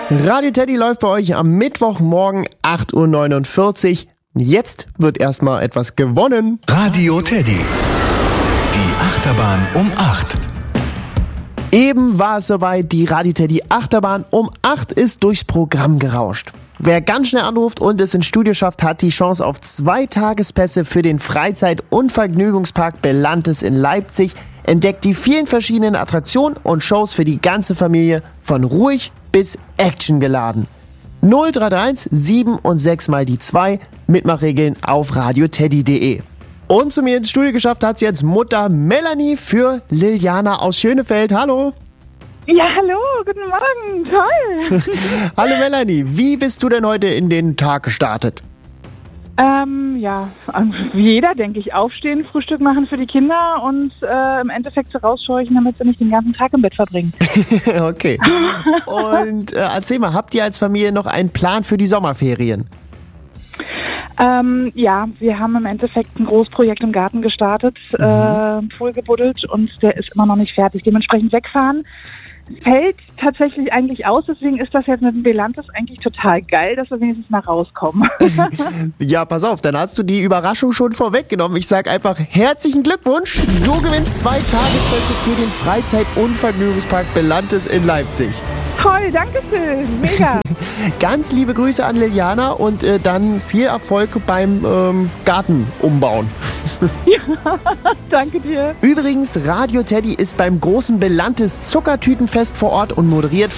Radio Teddy läuft bei euch am Mittwochmorgen 8.49 Uhr. Jetzt wird erstmal etwas gewonnen. Radio Teddy. Die Achterbahn um 8. Eben war es soweit, die Radio Teddy Achterbahn um 8 ist durchs Programm gerauscht. Wer ganz schnell anruft und es ins Studio schafft, hat die Chance auf 2 Tagespässe für den Freizeit- und Vergnügungspark Belantes in Leipzig, entdeckt die vielen verschiedenen Attraktionen und Shows für die ganze Familie, von ruhig bis actiongeladen. 0331 7 und 6 mal die 2, Mitmachregeln auf radioteddy.de. Und zu mir ins Studio geschafft hat jetzt Mutter Melanie für Liliana aus Schönefeld. Hallo! Ja, hallo, guten Morgen, toll. Hallo Melanie, wie bist du denn heute in den Tag gestartet? Wie jeder, denke ich, aufstehen, Frühstück machen für die Kinder und im Endeffekt so rausscheuchen, damit sie nicht den ganzen Tag im Bett verbringen. Okay. Und erzähl mal, habt ihr als Familie noch einen Plan für die Sommerferien? Wir haben im Endeffekt ein Großprojekt im Garten gestartet, voll gebuddelt und der ist immer noch nicht fertig. Dementsprechend wegfahren fällt tatsächlich eigentlich aus, deswegen ist das jetzt mit dem Belantes eigentlich total geil, dass wir wenigstens mal rauskommen. Ja, pass auf, dann hast du die Überraschung schon vorweggenommen. Ich sag einfach herzlichen Glückwunsch. Du gewinnst 2 Tagespässe für den Freizeit- und Vergnügungspark Belantes in Leipzig. Toll, danke schön, mega. Ganz liebe Grüße an Liliana und dann viel Erfolg beim Garten umbauen. Ja, danke dir. Übrigens, Radio Teddy ist beim großen Belantes Zuckertütenfest vor Ort und moderiert